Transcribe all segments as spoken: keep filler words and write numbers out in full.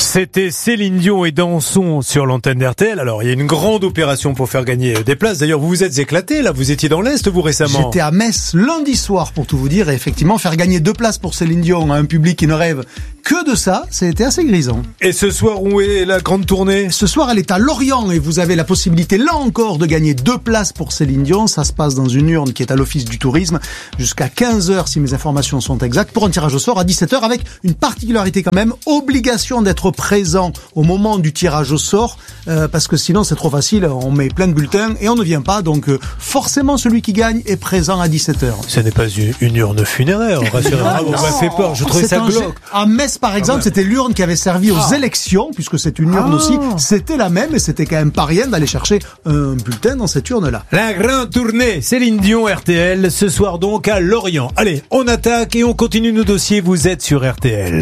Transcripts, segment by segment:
C'était Céline Dion et Danson sur l'antenne d'R T L. Alors, il y a une grande opération pour faire gagner des places. D'ailleurs, vous vous êtes éclaté, là. Vous étiez dans l'Est, vous, récemment. J'étais à Metz lundi soir, pour tout vous dire. Et effectivement, faire gagner deux places pour Céline Dion à un public qui ne rêve que de ça, c'était assez grisant. Et ce soir, où est la grande tournée ? Ce soir, elle est à Lorient et vous avez la possibilité, là encore, de gagner deux places pour Céline Dion. Ça se passe dans une urne qui est à l'Office du Tourisme jusqu'à quinze heures, si mes informations sont exactes, pour un tirage au sort à dix-sept heures, avec une particularité quand même, obligation d'être présent au moment du tirage au sort, euh, parce que sinon c'est trop facile, on met plein de bulletins et on ne vient pas, donc euh, forcément celui qui gagne est présent à dix-sept heures. Ce n'est pas une, une urne funéraire, rassurez-moi, vous m'avez fait peur, je trouvais ça glauque. À Metz par exemple, ah ouais. C'était l'urne qui avait servi aux ah. élections, puisque c'est une urne ah. aussi, c'était la même et c'était quand même pas rien d'aller chercher un bulletin dans cette urne-là. La grande tournée, Céline Dion, R T L, ce soir donc à Lorient. Allez, on attaque et on continue nos dossiers, vous êtes sur R T L.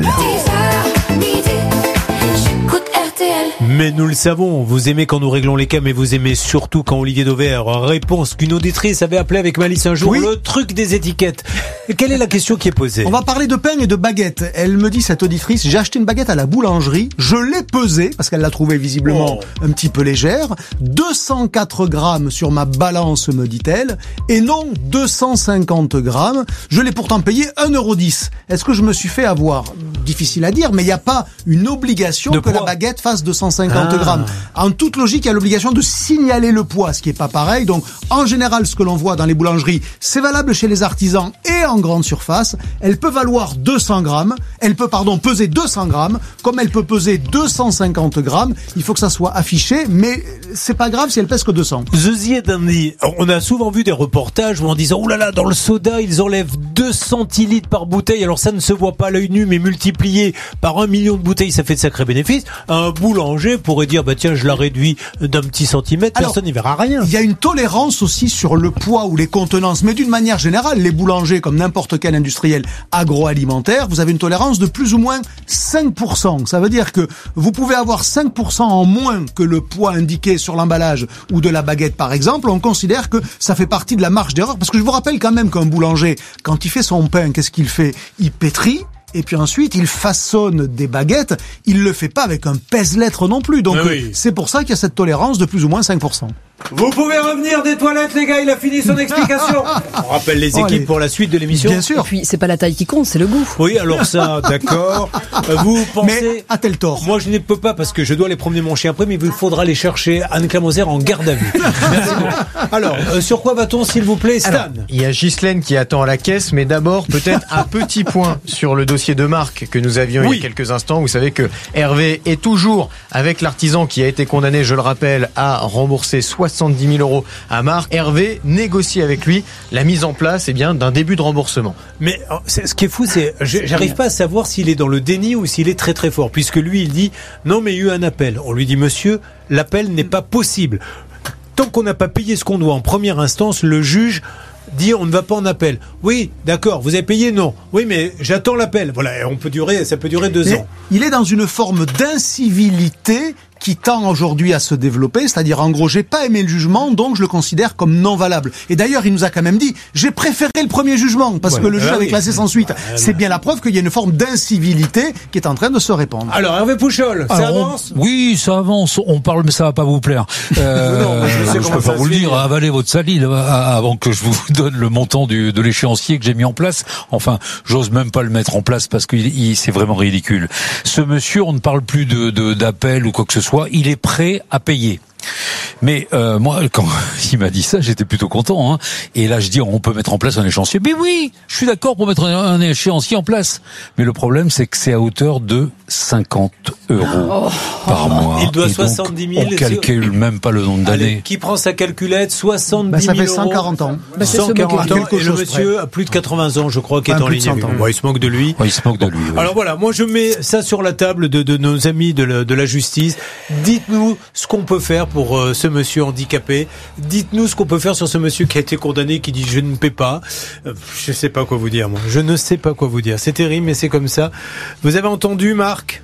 Mais nous le savons, vous aimez quand nous réglons les cas, mais vous aimez surtout quand Olivier Dauvert réponse qu'une auditrice avait appelé avec malice un jour, oui. Le truc des étiquettes. Et quelle est la question qui est posée ? On va parler de pain et de baguette. Elle me dit, cette auditrice, j'ai acheté une baguette à la boulangerie, je l'ai pesée, parce qu'elle l'a trouvée visiblement oh. un petit peu légère, deux cent quatre grammes sur ma balance, me dit-elle, et non deux cent cinquante grammes. Je l'ai pourtant payé un euro dix. Est-ce que je me suis fait avoir ? Difficile à dire, mais il n'y a pas une obligation de que poids. La baguette fasse deux cent cinquante ah. grammes. En toute logique, il y a l'obligation de signaler le poids, ce qui est pas pareil. Donc, en général, ce que l'on voit dans les boulangeries, c'est valable chez les artisans et en grande surface. Elle peut valoir deux cents grammes. Elle peut, pardon, peser deux cents grammes. Comme elle peut peser deux cent cinquante grammes, il faut que ça soit affiché, mais c'est pas grave si elle pèse que deux cents. Ceci étant dit, on a souvent vu des reportages où en disant, oh là là, dans le soda, ils enlèvent deux centilitres par bouteille. Alors ça ne se voit pas à l'œil nu, mais multiplié par un million de bouteilles, ça fait de sacrés bénéfices. Un boulanger pourrait dire, bah tiens, je la réduis d'un petit centimètre, alors, personne n'y verra rien. Il y a une tolérance aussi sur le poids ou les contenances, mais d'une manière générale, les boulangers, comme n'importe quel industriel agroalimentaire, vous avez une tolérance de plus ou moins cinq pour cent. Ça veut dire que vous pouvez avoir cinq pour cent en moins que le poids indiqué sur l'emballage ou de la baguette, par exemple. On considère que ça fait partie de la marge d'erreur, parce que je vous rappelle quand même qu'un boulanger, quand il fait son pain, qu'est-ce qu'il fait ? Il pétrit. Et puis ensuite, il façonne des baguettes. Il le fait pas avec un pèse-lettre non plus. Donc, oui. C'est pour ça qu'il y a cette tolérance de plus ou moins cinq pour cent. Vous pouvez revenir des toilettes, les gars. Il a fini son explication. On rappelle les équipes oh, les... pour la suite de l'émission. Bien sûr. Et puis, c'est pas la taille qui compte, c'est le goût. Oui, alors ça, d'accord. Vous pensez... Mais a-t-elle tort ? Moi, je ne peux pas parce que je dois aller promener mon chien après, mais il faudra aller chercher Anne-Claire Moser en garde à vue. Merci beaucoup. Alors, euh, sur quoi va-t-on, s'il vous plaît, Stan ? Alors, il y a Ghislaine qui attend à la caisse, mais d'abord, peut-être un petit point sur le dossier de Marc que nous avions oui. il y a quelques instants. Vous savez que Hervé est toujours avec l'artisan qui a été condamné, je le rappelle, à rembourser soixante-dix mille euros à Marc. Hervé négocie avec lui la mise en place eh bien, d'un début de remboursement. Mais ce qui est fou, c'est j'arrive pas à savoir s'il est dans le déni ou s'il est très très fort, puisque lui, il dit non, mais il y a eu un appel. On lui dit, monsieur, l'appel n'est pas possible. Tant qu'on n'a pas payé ce qu'on doit en première instance, le juge dit on ne va pas en appel. Oui, d'accord, vous avez payé, non. Oui, mais j'attends l'appel. Voilà, on peut durer, ça peut durer deux mais ans. Il est dans une forme d'incivilité qui tend aujourd'hui à se développer, c'est-à-dire en gros, j'ai pas aimé le jugement, donc je le considère comme non valable. Et d'ailleurs, il nous a quand même dit, j'ai préféré le premier jugement, parce ouais, que le juge ah avait oui. classé sans suite. Bah, c'est bien la preuve qu'il y a une forme d'incivilité qui est en train de se répandre. Alors, Hervé Pouchol, ça Alors, avance on, Oui, ça avance, on parle, mais ça va pas vous plaire. Euh, non, je, sais je peux pas vous le dire, avalez votre salive avant que je vous donne le montant du, de l'échéancier que j'ai mis en place. Enfin, j'ose même pas le mettre en place parce que il, il, c'est vraiment ridicule. Ce monsieur, on ne parle plus de, de, d'appel ou quoi que ce soit, il est prêt à payer. Mais euh, moi, quand il m'a dit ça, j'étais plutôt content. Hein. Et là, je dis, on peut mettre en place un échéancier. Mais oui, je suis d'accord pour mettre un échéancier en place. Mais le problème, c'est que c'est à hauteur de cinquante euros oh. par mois. Il doit et soixante-dix mille. On calcule même pas le nombre d'années. Allez, qui prend sa calculette, soixante-dix bah, ça mille fait cent quarante ans. Bah, cent quarante ans. Et le monsieur près. a plus de quatre-vingts ans, je crois, qui enfin, est en ligne. Ouais, il se moque de lui. Ouais, il se moque de lui. Ouais. Alors voilà, moi je mets ça sur la table de, de nos amis de la, de la justice. Dites-nous ce qu'on peut faire pour euh, ce monsieur handicapé. Dites-nous ce qu'on peut faire sur ce monsieur qui a été condamné, qui dit je ne paie pas. Euh, je sais pas quoi vous dire, moi. Je ne sais pas quoi vous dire. C'est terrible, mais c'est comme ça. Vous avez entendu, Marc ?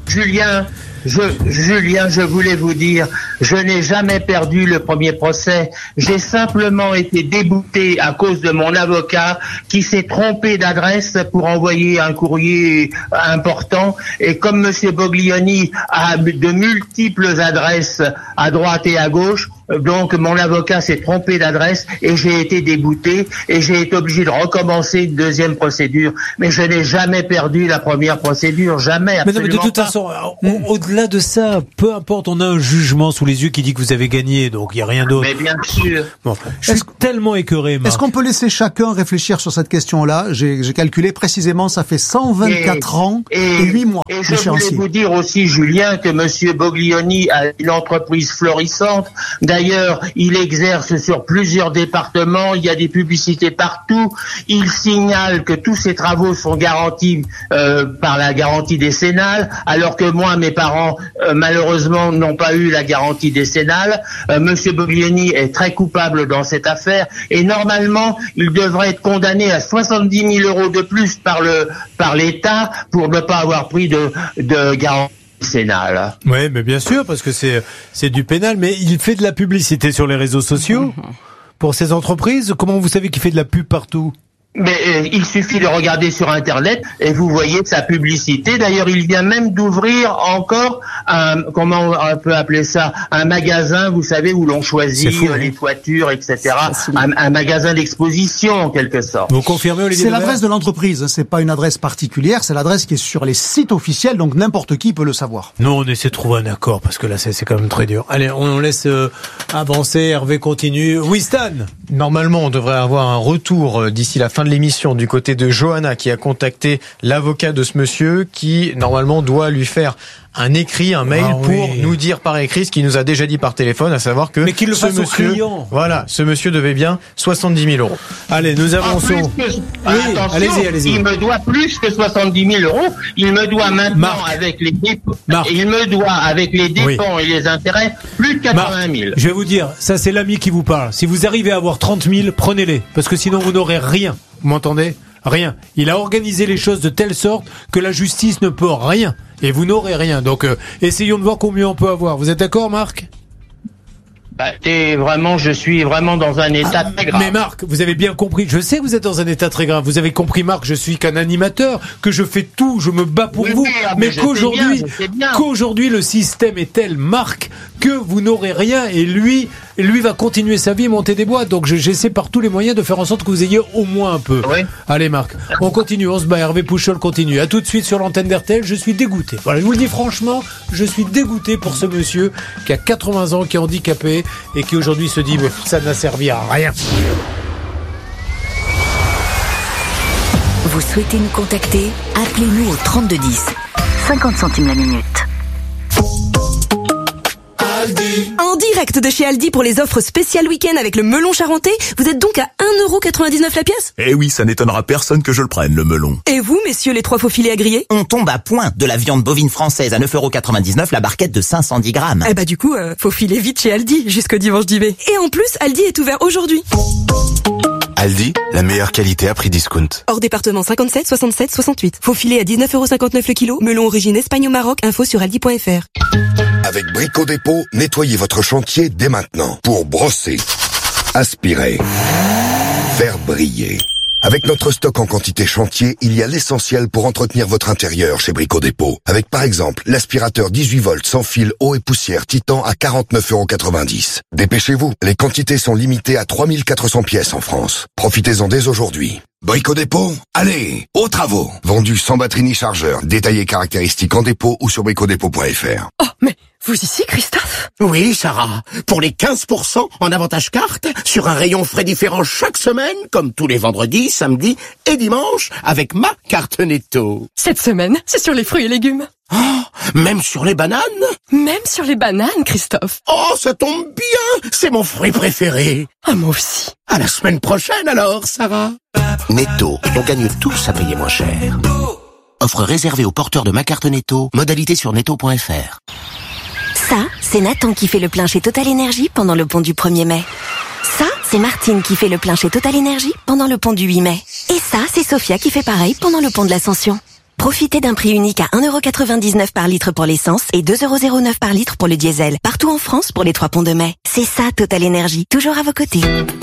Julien, je, Julien, je voulais vous dire, je n'ai jamais perdu le premier procès. J'ai simplement été débouté à cause de mon avocat qui s'est trompé d'adresse pour envoyer un courrier important. Et comme Monsieur Boglioni a de multiples adresses à droite et à gauche, donc mon avocat s'est trompé d'adresse et j'ai été débouté et j'ai été obligé de recommencer une deuxième procédure. Mais je n'ai jamais perdu la première procédure, jamais. Mais non, mais de toute pas. façon, au- au-delà de ça, peu importe, on a un jugement sous les yeux qui dit que vous avez gagné, donc il n'y a rien d'autre. Mais bien sûr. Bon, je suis tellement écœuré, Marc. Est-ce qu'on peut laisser chacun réfléchir sur cette question-là? J'ai j'ai calculé précisément, ça fait cent vingt-quatre ans et huit mois Et je voulais d'échéancier. vous dire aussi, Julien, que Monsieur Boglioni a une entreprise florissante. D'ailleurs, il exerce sur plusieurs départements. Il y a des publicités partout. Il signale que tous ses travaux sont garantis euh, par la garantie décennale, alors que moi, mes parents, euh, malheureusement, n'ont pas eu la garantie décennale. Euh, Monsieur Boglioni est très coupable dans cette affaire et normalement, il devrait être condamné à soixante-dix mille euros de plus par le par l'État pour ne pas avoir pris de de garantie décennale. Oui, mais bien sûr, parce que c'est c'est du pénal, mais il fait de la publicité sur les réseaux sociaux pour ses entreprises. Comment vous savez qu'il fait de la pub partout? Mais euh, il suffit de regarder sur Internet et vous voyez sa publicité. D'ailleurs, il vient même d'ouvrir encore un, comment on peut appeler ça, un magasin, vous savez, où l'on choisit fou, euh, hein. les toitures, et cetera. Un, un magasin d'exposition, en quelque sorte. Vous confirmez, Olivier C'est Lemaire l'adresse de l'entreprise, c'est pas une adresse particulière, c'est l'adresse qui est sur les sites officiels, donc n'importe qui peut le savoir. Non, on essaie de trouver un accord, parce que là, c'est c'est quand même très dur. Allez, on laisse euh, avancer, Hervé continue. Oui, Stan. Normalement, on devrait avoir un retour euh, d'ici la fin de l'émission du côté de Johanna qui a contacté l'avocat de ce monsieur qui, normalement, doit lui faire un écrit, un mail Ah pour oui. nous dire par écrit ce qu'il nous a déjà dit par téléphone, à savoir que Mais qu'il le ce fasse au monsieur, client. voilà, ce monsieur devait bien soixante-dix mille euros. Allez, nous En plus avançons. que- Oui, attention, allez-y, allez-y. il me doit plus que soixante-dix mille euros. Il me doit maintenant, Marc. avec les dépenses, Marc. il me doit avec les Oui. dépenses et les intérêts, plus de quatre-vingt Marc, mille. je vais vous dire, ça c'est l'ami qui vous parle. Si vous arrivez à avoir trente mille, prenez-les, parce que sinon vous n'aurez rien. Vous m'entendez? Rien. Il a organisé les choses de telle sorte que la justice ne peut rien. Et vous n'aurez rien. Donc, euh, essayons de voir combien on peut avoir. Vous êtes d'accord, Marc? Bah, t'es vraiment, je suis vraiment dans un état très grave. Mais Marc, vous avez bien compris. Je sais que vous êtes dans un état très grave. Vous avez compris, Marc, je suis qu'un animateur, que je fais tout, je me bats pour Oui, vous. oui, ah, mais mais je sais qu'aujourd'hui, bien, je sais bien. qu'aujourd'hui, le système est tel, Marc, que vous n'aurez rien. Et lui, lui va continuer sa vie, monter des boîtes. Donc, je- j'essaie par tous les moyens de faire en sorte que vous ayez au moins un peu. Oui. Allez, Marc, on continue, on se bat. Hervé Pouchol continue. À tout de suite sur l'antenne d'R T L. Je suis dégoûté. Voilà, je vous le dis franchement, je suis dégoûté pour ce monsieur qui a quatre-vingts ans, qui est handicapé et qui aujourd'hui se dit, mais ça n'a servi à rien. Vous souhaitez nous contacter? Appelez-nous au trente-deux dix. cinquante centimes la minute. En direct de chez Aldi pour les offres spéciales week-end avec le melon charentais, vous êtes donc à un euro quatre-vingt-dix-neuf la pièce? Eh oui, ça n'étonnera personne que je le prenne, le melon. Et vous, messieurs les trois faux filets à griller? On tombe à point de la viande bovine française à neuf euros quatre-vingt-dix-neuf la barquette de cinq cent dix grammes. Eh bah du coup, euh, faut filer vite chez Aldi jusqu'au dimanche dix mai. Et en plus, Aldi est ouvert aujourd'hui. Aldi, la meilleure qualité à prix discount. Hors département cinquante-sept, soixante-sept, soixante-huit. Faut filer à dix-neuf euros cinquante-neuf le kilo. Melon origine Espagne au Maroc. Info sur aldi point fr. Avec Brico Dépôt, nettoyez votre chantier dès maintenant pour brosser, aspirer, faire briller. Avec notre stock en quantité chantier, il y a l'essentiel pour entretenir votre intérieur chez Brico Dépôt. Avec par exemple l'aspirateur dix-huit volts sans fil eau et poussière Titan à quarante-neuf euros quatre-vingt-dix. Dépêchez-vous, les quantités sont limitées à trois mille quatre cents pièces en France. Profitez-en dès aujourd'hui. Brico Dépôt, allez, aux travaux. Vendu sans batterie ni chargeur, détaillé caractéristiques en dépôt ou sur brico dépôt point fr. Oh, mais vous ici, Christophe? Oui, Sarah. Pour les quinze pour cent en avantage carte, sur un rayon frais différent chaque semaine, comme tous les vendredis, samedis et dimanches, avec ma carte Netto. Cette semaine, c'est sur les fruits et légumes. Oh, même sur les bananes? Même sur les bananes, Christophe. Oh, ça tombe bien, c'est mon fruit préféré. Ah, moi aussi. À la semaine prochaine alors, Sarah. Netto, on gagne tous à payer moins cher. Offre réservée aux porteurs de ma carte Netto. Modalité sur netto point fr. Ça, c'est Nathan qui fait le plein chez Total Énergie pendant le pont du premier mai. Ça, c'est Martine qui fait le plein chez Total Énergie pendant le pont du huit mai. Et ça, c'est Sophia qui fait pareil pendant le pont de l'Ascension. Profitez d'un prix unique à un euro quatre-vingt-dix-neuf par litre pour l'essence et deux euros zéro neuf par litre pour le diesel. Partout en France pour les trois ponts de mai. C'est ça, Total Énergie. Toujours à vos côtés.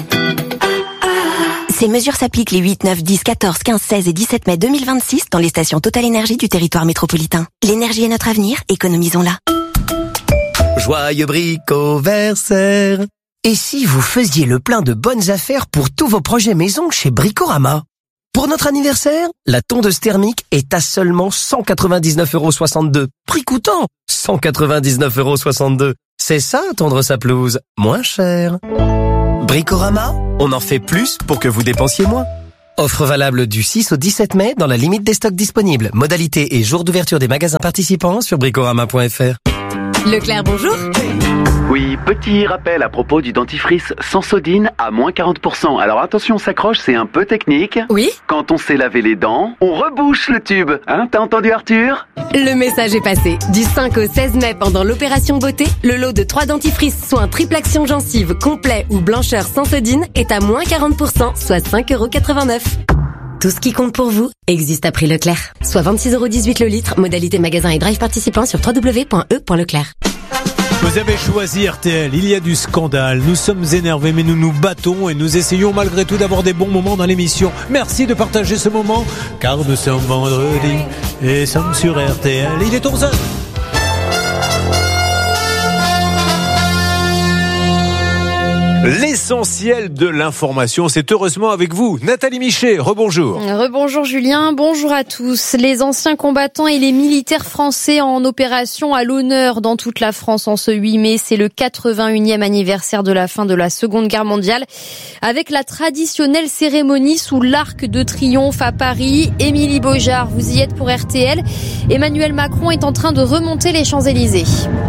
Ces mesures s'appliquent les huit, neuf, dix, quatorze, quinze, seize et dix-sept mai deux mille vingt-six dans les stations Total Énergie du territoire métropolitain. L'énergie est notre avenir, économisons-la. Joyeux bricoversaire. Et si vous faisiez le plein de bonnes affaires pour tous vos projets maison chez Bricorama? Pour notre anniversaire, la tondeuse thermique est à seulement cent quatre-vingt-dix-neuf euros soixante-deux. Prix coûtant cent quatre-vingt-dix-neuf euros soixante-deux. C'est ça, tondre sa pelouse, moins cher. Bricorama, on en fait plus pour que vous dépensiez moins. Offre valable du six au dix-sept mai dans la limite des stocks disponibles. Modalité et jour d'ouverture des magasins participants sur bricorama point f r. Leclerc, bonjour. Oui, petit rappel à propos du dentifrice Sensodine à moins quarante pour cent. Alors attention, on s'accroche, c'est un peu technique. Oui. Quand on sait laver les dents, on rebouche le tube. Hein, t'as entendu Arthur? Le message est passé. Du cinq au seize mai, pendant l'opération beauté, le lot de trois dentifrices soins triple action gencive complet ou blancheur Sensodine est à moins quarante pour cent, soit cinq euros quatre-vingt-neuf. Tout ce qui compte pour vous existe à prix Leclerc. Soit vingt-six euros dix-huit le litre, modalité magasin et drive participant sur w w w point e point leclerc. Vous avez choisi R T L, il y a du scandale, nous sommes énervés mais nous nous battons et nous essayons malgré tout d'avoir des bons moments dans l'émission. Merci de partager ce moment, car nous sommes vendredi et sommes sur R T L. Il est onze heures. L'essentiel de l'information, c'est heureusement avec vous. Nathalie Michet, rebonjour. Rebonjour Julien, bonjour à tous. Les anciens combattants et les militaires français en opération à l'honneur dans toute la France en ce huit mai. C'est le quatre-vingt-unième anniversaire de la fin de la Seconde Guerre mondiale. Avec la traditionnelle cérémonie sous l'Arc de Triomphe à Paris. Émilie Beaujard, vous y êtes pour R T L. Emmanuel Macron est en train de remonter les Champs-Élysées.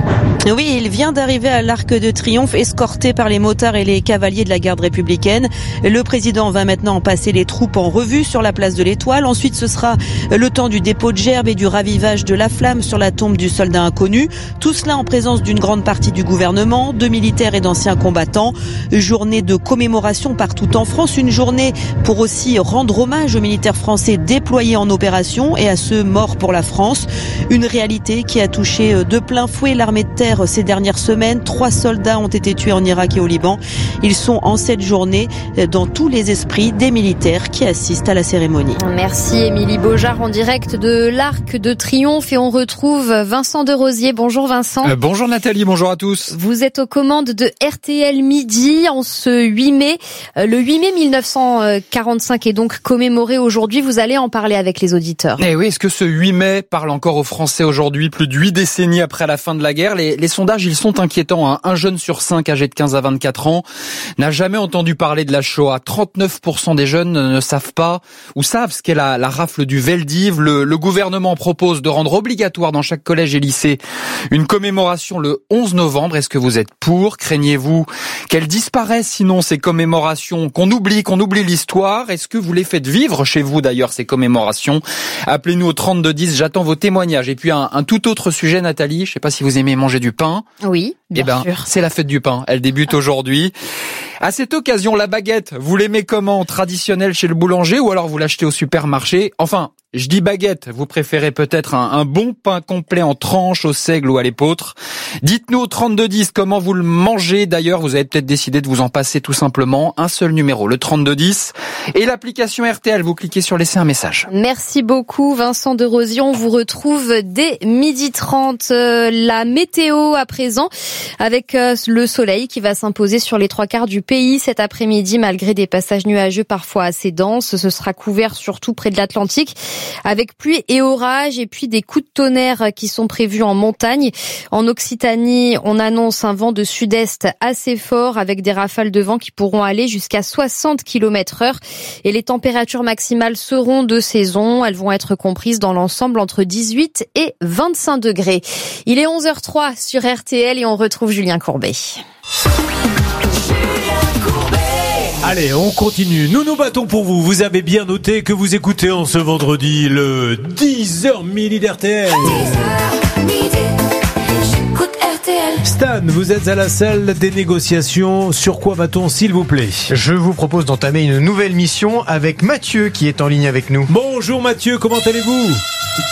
Oui, il vient d'arriver à l'Arc de Triomphe, escorté par les motards et les cavaliers de la garde républicaine. Le président va maintenant passer les troupes en revue sur la place de l'Étoile. Ensuite, ce sera le temps du dépôt de gerbes et du ravivage de la flamme sur la tombe du soldat inconnu. Tout cela en présence d'une grande partie du gouvernement, de militaires et d'anciens combattants. Journée de commémoration partout en France. Une journée pour aussi rendre hommage aux militaires français déployés en opération et à ceux morts pour la France. Une réalité qui a touché de plein fouet l'armée de terre ces dernières semaines. Trois soldats ont été tués en Irak et au Liban. Ils sont en cette journée dans tous les esprits des militaires qui assistent à la cérémonie. Merci Émilie Beaujard en direct de l'Arc de Triomphe et on retrouve Vincent Derosier. Bonjour Vincent. Euh, bonjour Nathalie, bonjour à tous. Vous êtes aux commandes de R T L Midi en ce huit mai. Le huit mai mille neuf cent quarante-cinq est donc commémoré aujourd'hui. Vous allez en parler avec les auditeurs. Eh oui, est-ce que ce huit mai parle encore aux Français aujourd'hui, plus de huit décennies après la fin de la guerre? Les, les sondages, ils sont inquiétants. Hein. Un jeune sur cinq âgé de quinze à vingt-quatre ans n'a jamais entendu parler de la Shoah. trente-neuf pour cent des jeunes ne savent pas ou savent ce qu'est la, la rafle du Veldiv. Le, le gouvernement propose de rendre obligatoire dans chaque collège et lycée une commémoration le onze novembre. Est-ce que vous êtes pour? Craignez-vous qu'elles disparaissent sinon ces commémorations, qu'on oublie, qu'on oublie l'histoire? Est-ce que vous les faites vivre chez vous d'ailleurs ces commémorations? Appelez-nous au trente-deux dix, j'attends vos témoignages. Et puis un, un tout autre sujet Nathalie, je sais pas si vous aimez manger du pain. Oui, bien eh ben, sûr. C'est la fête du pain, elle débute aujourd'hui. À cette occasion, la baguette, vous l'aimez comment? Traditionnelle chez le boulanger ou alors vous l'achetez au supermarché? Enfin, je dis baguette, vous préférez peut-être un, un bon pain complet en tranches, au seigle ou à l'épeautre. Dites-nous au trente-deux dix comment vous le mangez. D'ailleurs, vous avez peut-être décidé de vous en passer tout simplement. Un seul numéro, le trente-deux dix. Et l'application R T L, vous cliquez sur laisser un message. Merci beaucoup Vincent Derosier. On vous retrouve dès midi trente. Euh, la météo à présent, avec euh, le soleil qui va s'imposer sur les trois quarts du pays cet après-midi, malgré des passages nuageux parfois assez denses. Ce sera couvert surtout près de l'Atlantique, avec pluie et orages et puis des coups de tonnerre qui sont prévus en montagne. En Occitanie, on annonce un vent de sud-est assez fort avec des rafales de vent qui pourront aller jusqu'à soixante kilomètres heure. Et les températures maximales seront de saison. Elles vont être comprises dans l'ensemble entre dix-huit et vingt-cinq degrés. Il est onze heures zéro trois sur R T L et on retrouve Julien Courbet. Allez, on continue. Nous nous battons pour vous. Vous avez bien noté que vous écoutez en ce vendredi le dix heures midi d'R T L. Stan, vous êtes à la salle des négociations. Sur quoi va-t-on, s'il vous plaît? Je vous propose d'entamer une nouvelle mission avec Mathieu qui est en ligne avec nous. Bonjour Mathieu, comment allez-vous?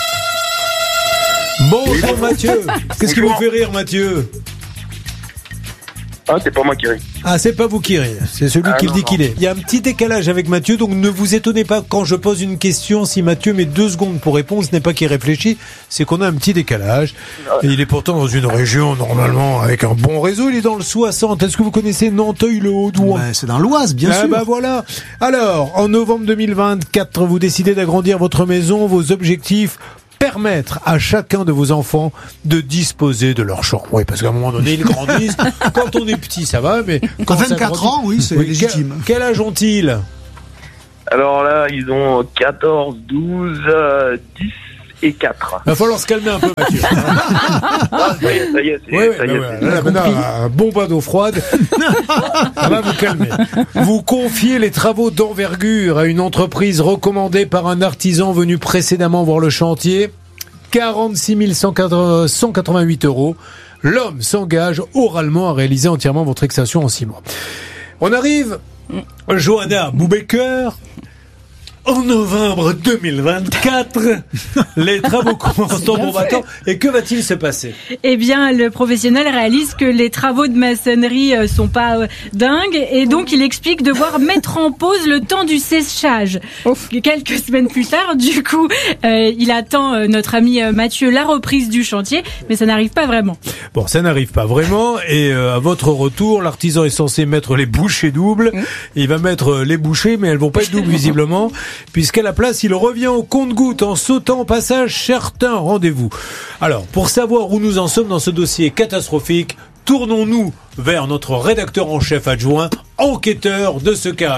Bonjour Mathieu. Qu'est-ce qui vous fait rire, Mathieu? Ah, c'est pas moi qui ris. Ah, c'est pas vous qui rit, c'est celui ah, qui non, le dit non. qu'il est. Il y a un petit décalage avec Mathieu, donc ne vous étonnez pas quand je pose une question, si Mathieu met deux secondes pour répondre, ce n'est pas qu'il réfléchit, c'est qu'on a un petit décalage. Et il est pourtant dans une région, normalement, avec un bon réseau, il est dans le soixante. Est-ce que vous connaissez Nanteuil-le-Haut-Doubs? Ben, c'est dans l'Oise, bien ah, sûr. Bah voilà. Alors, en novembre deux mille vingt-quatre, vous décidez d'agrandir votre maison, vos objectifs... permettre à chacun de vos enfants de disposer de leur chambre. Oui, parce qu'à un moment donné, ils grandissent. Quand on est petit, ça va, mais... Quand vingt-quatre ans, oui, c'est oui, légitime. Quel, quel âge ont-ils? Alors là, ils ont quatorze, douze, euh, dix et quatre. Il va falloir se calmer un peu, Mathieu. Ah, ça y est, ça y est. C'est, ouais, ça y ouais, est, ouais, c'est là, maintenant, un bon bain d'eau froide. Ça va vous calmer. Vous confiez les travaux d'envergure à une entreprise recommandée par un artisan venu précédemment voir le chantier. quarante-six mille cent quatre-vingt-huit euros. L'homme s'engage oralement à réaliser entièrement votre extension en six mois. On arrive, Johanna Boubaker. En novembre deux mille vingt-quatre, les travaux commencent en bon battant. Et que va-t-il se passer? Eh bien, le professionnel réalise que les travaux de maçonnerie euh, sont pas euh, dingues et donc il explique devoir mettre en pause le temps du séchage. Ouf. Quelques semaines plus tard, du coup, euh, il attend euh, notre ami euh, Mathieu la reprise du chantier, mais ça n'arrive pas vraiment. Bon, ça n'arrive pas vraiment et euh, à votre retour, l'artisan est censé mettre les bouchées doubles. Mmh. Il va mettre les bouchées, mais elles vont pas être doubles visiblement. Puisqu'à la place, il revient au compte-gouttes en sautant au passage certains rendez-vous. Alors, pour savoir où nous en sommes dans ce dossier catastrophique, tournons-nous vers notre rédacteur en chef adjoint, enquêteur de ce cas.